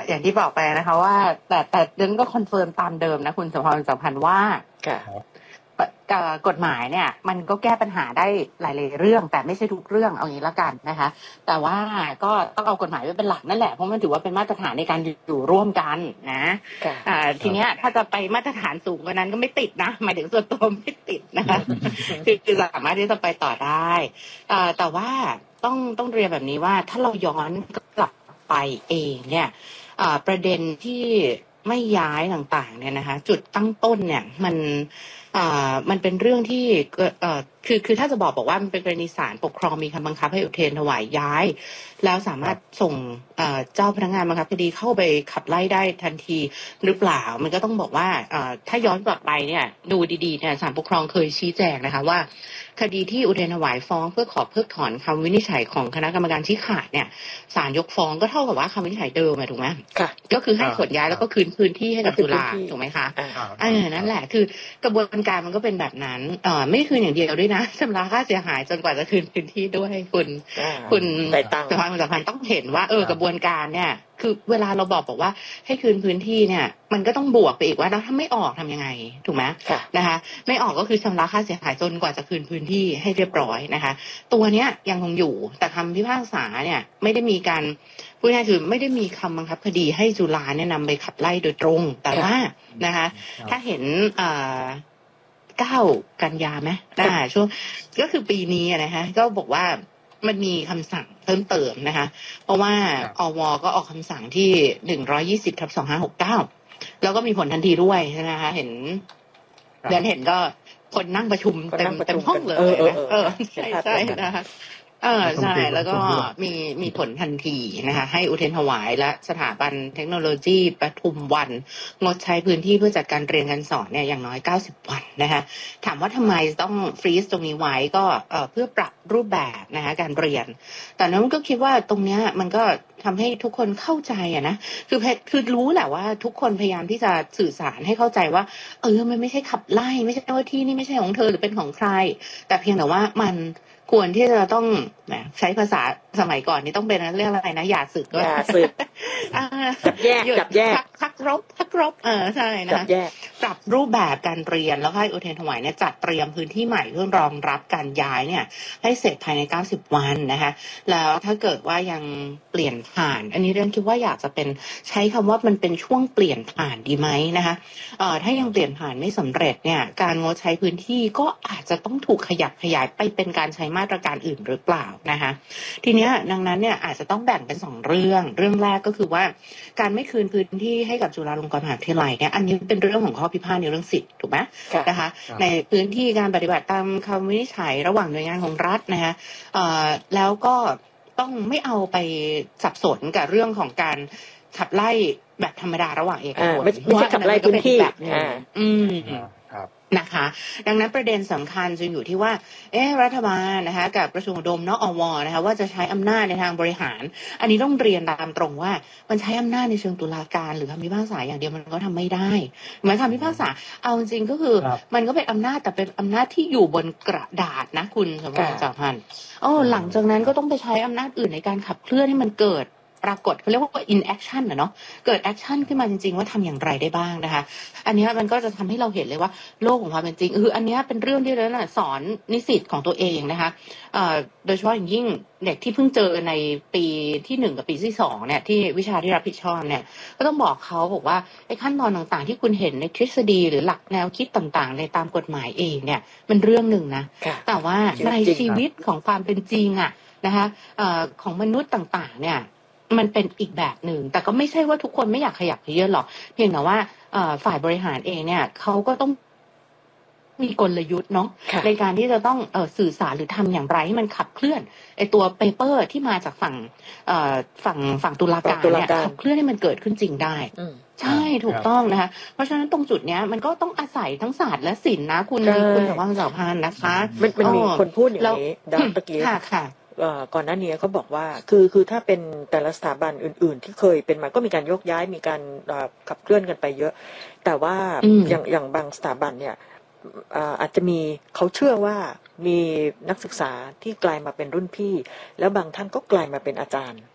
อย่างที่บอกไปนะคะว่าแต่เรื่องก็คอนเฟิร์มตามเดิมนะคุณสมพรสัมพันธ์ว่ากฎหมายเนี่ยมันก็แก้ปัญหาได้หลายๆเรื่องแต่ไม่ใช่ทุกเรื่องเอางี้ละกันนะคะแต่ว่าก็ต้องเอากฎหมายไว้เป็นหลักนั่นแหละเพราะมันถือว่าเป็นมาตรฐานในการอยู่ร่วมกันนะทีเนี้ยถ้าจะไปมาตรฐานสูงกว่านั้นก็ไม่ติดนะหมายถึงส่วนตัวไม่ติดนะคะคือสามารถที่จะไปต่อได้แต่ว่าต้องเรียนแบบนี้ว่าถ้าเราย้อนกลับไปเองเนี่ยประเด็นที่ไม่ย้ายต่างๆเนี่ยนะคะจุดตั้งต้นเนี่ยมันเป็นเรื่องที่คือถ้าจะบอกว่ามันเป็นกรณีศาลปกครองมีคำบังคับให้อุทธรณ์ถวายย้ายแล้วสามารถส่งเจ้าพนักงานบังคับคดีเข้าไปขับไล่ได้ทันทีหรือเปล่ามันก็ต้องบอกว่าถ้าย้อนกลับไปเนี่ยดูดีๆเนี่ยศาลปกครองเคยชี้แจงนะคะว่าคดีที่อุทธรณ์ถวายฟ้องเพื่อขอเพิกถอนคำวินิจฉัยของคณะกรรมการชี้ขาดเนี่ยศาลยกฟ้องก็เท่ากับว่าคำวินิจฉัยเดิมถูกไหมค่ะก็คือให้ขนย้ายแล้วก็คืนพื้นที่ให้กับจุฬาถูกไหมคะนั่นแหละคือกระบวนการมันก็เป็นแบบนั้นไม่คืนอย่างเดียวด้วยนะชำระค่าเสียหายจนกว่าจะคืนพื้นที่ด้วยคุณสภาความสัมพันธ์ต้องเห็นว่ากระบวนการเนี่ยคือเวลาเราบอกว่าให้คืนพื้นที่เนี่ยมันก็ต้องบวกไปอีกว่าแล้วถ้าไม่ออกทำยังไงถูกไหมนะคะไม่ออกก็คือชำระค่าเสียหายจนกว่าจะคืนพื้นที่ให้เรียบร้อยนะคะตัวเนี้ยยังคงอยู่แต่คำพิพากษาเนี่ยไม่ได้มีการพูดง่ายๆคือไม่ได้มีคำบังคับคดีให้จุฬาเนี่ยนำไปขับไล่โดยตรงแต่ว่านะคะถ้าเห็น9 กันยาไหมช่วงก็คือปีนี้นะคะก็บอกว่ามันมีคำสั่งเพิ่มเติมนะคะเพราะว่าอว.ก็ออกคำสั่งที่120/2569แล้วก็มีผลทันทีด้วยนะคะเห็นก็คนนั่งประชุมเต็มห้องเลยนะใช่นะคะใช่แล้วก็มีผลทันทีนะคะให้อุทธรณ์ถวายและสถาบันเทคโนโลยีปทุมวันงดใช้พื้นที่เพื่อจัดการเรียนการสอนเนี่ยอย่างน้อย90 วันนะคะถามว่าทำไมต้องฟรีซตรงนี้ไว้ก็เพื่อปรับรูปแบบนะคะการเรียนแต่นั้นก็คิดว่าตรงเนี้ยมันก็ทำให้ทุกคนเข้าใจนะคือรู้แหละว่าทุกคนพยายามที่จะสื่อสารให้เข้าใจว่ามันไม่ใช่ขับไล่ไม่ใช่ว่าที่นี่ไม่ใช่ของเธอหรือเป็นของใครแต่เพียงแต่ว่ามันควรที่จะต้องใช้ภาษาสมัยก่อนนี่ต้องเป็นเรื่องอะไรนะอย่าสึกด้วยจับแยกพักรบใช่นะปรับรูปแบบการเรียนแล้วให้อุทธรณ์ถวายเนี่ยจัดเตรียมพื้นที่ใหม่เพื่อรองรับการย้ายเนี่ยให้เสร็จภายใน90 วันนะคะแล้วถ้าเกิดว่ายังเปลี่ยนผ่านอันนี้เรื่องคิดว่าอยากจะเป็นใช้คำว่ามันเป็นช่วงเปลี่ยนผ่านดีไหมนะคะถ้ายังเปลี่ยนผ่านไม่สำเร็จเนี่ยการงดใช้พื้นที่ก็อาจจะต้องถูกขยับขยายไปเป็นการใช้มาตรการอื่นหรือเปล่านะคะทีเนี้ยดังนั้นเนี่ยอาจจะต้องแบ่งเป็น2 เรื่องแรกก็คือว่าการไม่คืนพื้นที่ให้กับจุฬาลงกรณ์มหาวิทยาลัยเนี่ยอันนี้เป็นเรื่องของข้อพิพาทในเรื่องสิทธิ์ถูกไหมนะคะในพื้นที่การปฏิบัติตามคำวินิจฉัยระหว่างหน่วยงานของรัฐนะคะแล้วก็ต้องไม่เอาไปสับสนกับเรื่องของการขับไล่แบบธรรมดาระหว่างเอกชนไม่ใช่ขับไล่พื้นที่แบบนะคะดังนั้นประเด็นสำคัญจะอยู่ที่ว่ารัฐบาลนะคะกับกระทรวงอุดมอวนะคะว่าจะใช้อำนาจในทางบริหารอันนี้ต้องเรียนตามตรงว่ามันใช้อำนาจในเชิงตุลาการหรือคำพิพากษาอย่างเดียวมันก็ทำไม่ได้เหมือนคำพิพากษาเอาจริงก็คือมันก็เป็นอำนาจแต่เป็นอำนาจที่อยู่บนกระดาษนะคุณสมบัติจ่าพันธ์หลังจากนั้นก็ต้องไปใช้อำนาจอื่นในการขับเคลื่อนให้มันเกิดปรากฏเขาเรียกว่า in action เนาะเกิด action ขึ้นมาจริงๆว่าทำอย่างไรได้บ้างนะคะอันนี้มันก็จะทำให้เราเห็นเลยว่าโลกของความเป็นจริงอันนี้เป็นเรื่องที่เราสอนนิสิตของตัวเองนะคะโดยเฉพาะอย่างยิ่งเด็กที่เพิ่งเจอในปีที่1กับปีที่2เนี่ยที่วิชาที่รับผิดชอบเนี่ยก็ต้องบอกเขาบอกว่าไอ้ขั้นตอนต่างๆที่คุณเห็นในทฤษฎีหรือหลักแนวคิดต่างๆในตามกฎหมายเองเนี่ยมันเรื่องหนึ่งนะแต่ว่าในชีวิตของความเป็นจริงนะคะของมนุษย์ต่างๆเนี่ยมันเป็นอีกแบบหนึ่งแต่ก็ไม่ใช่ว่าทุกคนไม่อยากขยับเยอะหรอกเพียงแต่ว่าฝ่ายบริหารเองเนี่ยเขาก็ต้องมีกลยุทธ์เนาะในการที่จะต้องสื่อสารหรือทำอย่างไรให้มันขับเคลื่อนไอตัวเปเปอร์ที่มาจากฝั่งตุลาการเนี่ยขับเคลื่อนให้มันเกิดขึ้นจริงได้ใช่ถูกต้องนะคะเพราะฉะนั้นตรงจุดเนี้ยมันก็ต้องอาศัยทั้งศาสตร์และศิลป์นะคุณสมบัติพันธ์นะคะมันมีคนพูดอย่างนี้ดังตะกี้ค่ะก่อนหน้านี้เขาบอกว่าคือถ้าเป็นแต่ละสถาบันอื่นๆที่เคยเป็นมาก็มีการยกย้ายมีการขับเคลื่อนกันไปเยอะแต่ว่าอย่างบางสถาบันเนี่ยอาจจะมีเขาเชื่อว่ามีนักศึกษาที่กลายมาเป็นรุ่นพี่แล้วบางท่านก็กลายมาเป็นอาจารย์